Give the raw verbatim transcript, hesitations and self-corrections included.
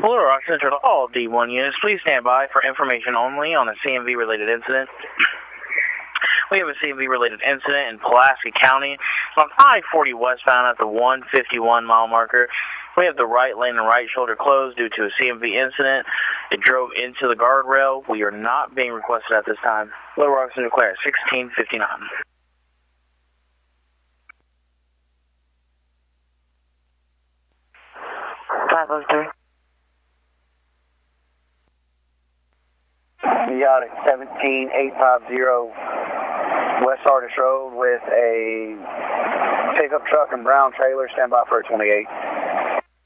Little Rock Central to all D one units, please stand by for information only on a C M V-related incident. We have a C M V-related incident in Pulaski County on I forty westbound at the one fifty-one mile marker. We have the right lane and right shoulder closed due to a C M V incident. It drove into the guardrail. We are not being requested at this time. Little Rock Central clear, sixteen fifty-nine. five oh three. You got it, seventeen eight fifty West Sardis Road with a pickup truck and brown trailer. Stand by for a twenty-eight.